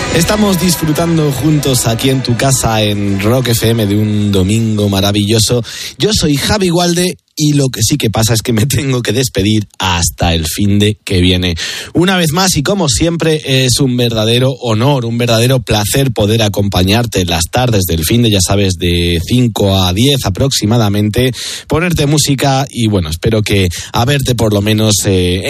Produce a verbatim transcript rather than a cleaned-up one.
Estamos disfrutando juntos aquí en tu casa en Rock F M de un domingo maravilloso. Yo soy Javi Gualde y lo que sí que pasa es que me tengo que despedir hasta el finde que viene. Una vez más y como siempre es un verdadero honor, un verdadero placer poder acompañarte en las tardes del finde, ya sabes, de cinco a diez aproximadamente, ponerte música y bueno, espero que haberte por lo menos... Eh,